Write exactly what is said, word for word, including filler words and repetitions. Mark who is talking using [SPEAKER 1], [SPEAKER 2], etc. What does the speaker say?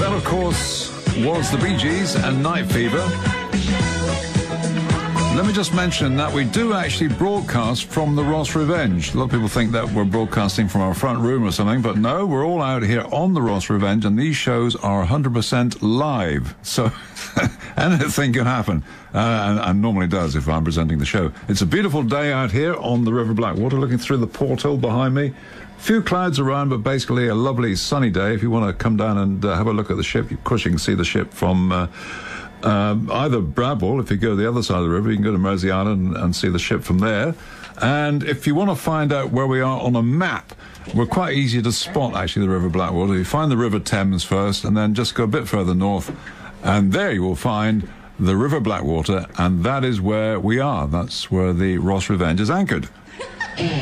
[SPEAKER 1] That, of course, was the Bee Gees and Night Fever. Let me just mention that we do actually broadcast from the Ross Revenge. A lot of people think that we're broadcasting from our front room or something, but no, we're all out here on the Ross Revenge, and these shows are one hundred percent live. So anything can happen, uh, and, and normally does if I'm presenting the show. It's a beautiful day out here on the River Blackwater, looking through the porthole behind me. Few clouds around, but basically a lovely sunny day. If you want to come down and uh, have a look at the ship, of course you can see the ship from uh, uh, either Bradwell. If you go to the other side of the river, you can go to Mersey Island and, and see the ship from there. And if you want to find out where we are on a map, we're quite easy to spot, actually, the River Blackwater. You find the River Thames first, and then just go a bit further north, and there you will find the River Blackwater, and that is where we are. That's where the Ross Revenge is anchored.